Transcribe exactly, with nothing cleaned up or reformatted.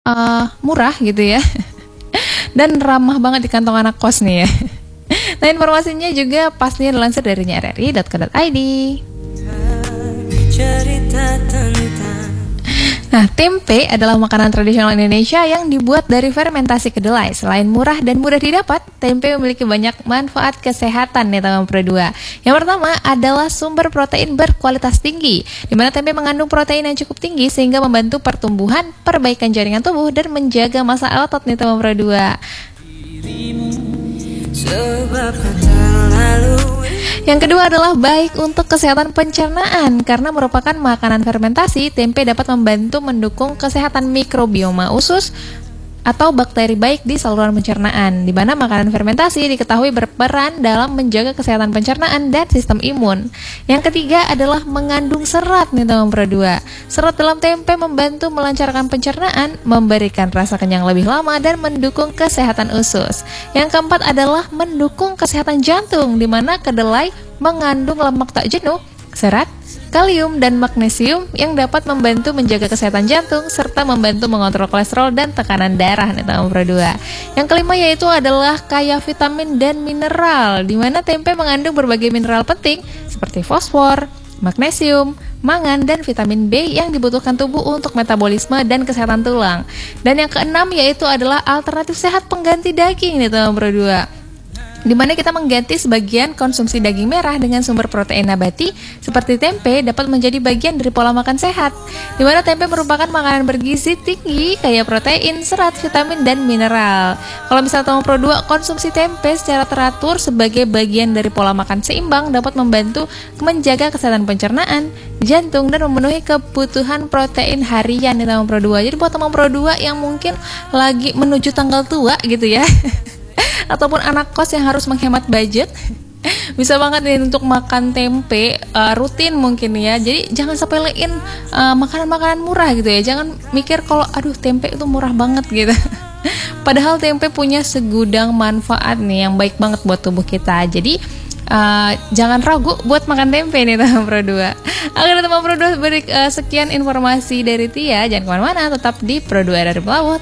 Eee, murah gitu ya, dan ramah banget di kantong anak kos nih ya. Nah, informasinya juga pastinya dilansir dari r r i dot co dot i d. Nah, tempe adalah makanan tradisional Indonesia yang dibuat dari fermentasi kedelai. Selain murah dan mudah didapat, tempe memiliki banyak manfaat kesehatan nih teman Pro dua. Yang pertama adalah sumber protein berkualitas tinggi, di mana tempe mengandung protein yang cukup tinggi sehingga membantu pertumbuhan, perbaikan jaringan tubuh, dan menjaga massa otot nih teman Pro dua. Yang kedua adalah baik untuk kesehatan pencernaan. Karena merupakan makanan fermentasi, tempe dapat membantu mendukung kesehatan mikrobioma usus atau bakteri baik di saluran pencernaan, di mana makanan fermentasi diketahui berperan dalam menjaga kesehatan pencernaan dan sistem imun. Yang ketiga adalah mengandung serat nih teman Pro dua. Serat dalam tempe membantu melancarkan pencernaan, memberikan rasa kenyang lebih lama, dan mendukung kesehatan usus. Yang keempat adalah mendukung kesehatan jantung, di mana kedelai mengandung lemak tak jenuh, serat, kalium, dan magnesium yang dapat membantu menjaga kesehatan jantung serta membantu mengontrol kolesterol dan tekanan darah nih teman Pro dua. Yang kelima yaitu adalah kaya vitamin dan mineral, di mana tempe mengandung berbagai mineral penting seperti fosfor, magnesium, mangan, dan vitamin B yang dibutuhkan tubuh untuk metabolisme dan kesehatan tulang. Dan yang keenam yaitu adalah alternatif sehat pengganti daging nih teman Pro dua, di mana kita mengganti sebagian konsumsi daging merah dengan sumber protein nabati seperti tempe dapat menjadi bagian dari pola makan sehat, di mana tempe merupakan makanan bergizi tinggi kaya protein, serat, vitamin, dan mineral. Kalau misalnya teman Pro dua konsumsi tempe secara teratur sebagai bagian dari pola makan seimbang dapat membantu menjaga kesehatan pencernaan, jantung, dan memenuhi kebutuhan protein harian nih teman Pro dua. Jadi buat teman Pro dua yang mungkin lagi menuju tanggal tua gitu ya, ataupun anak kos yang harus menghemat budget, bisa banget nih untuk makan tempe uh, rutin mungkin ya. Jadi jangan sepelein uh, makanan-makanan murah gitu ya. Jangan mikir kalau aduh tempe itu murah banget gitu. Padahal tempe punya segudang manfaat nih yang baik banget buat tubuh kita. Jadi uh, jangan ragu buat makan tempe nih teman Pro dua. Agar teman Pro dua beri uh, sekian informasi dari Tia. Jangan kemana-mana, tetap di Pro dua R R I Pelawat.